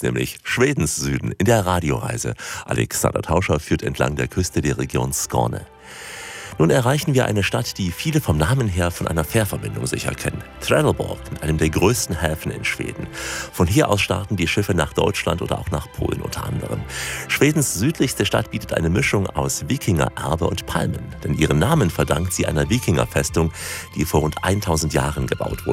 geht's nämlich. Schwedens Süden in der Radioreise. Alexander Tauscher führt entlang der Küste der Region Skåne. Nun erreichen wir eine Stadt, die viele vom Namen her von einer Fährverbindung sicher kennen. Trelleborg, einem der größten Häfen in Schweden. Von hier aus starten die Schiffe nach Deutschland oder auch nach Polen unter anderem. Schwedens südlichste Stadt bietet eine Mischung aus Wikingererbe und Palmen. Denn ihren Namen verdankt sie einer Wikingerfestung, die vor rund 1000 Jahren gebaut wurde.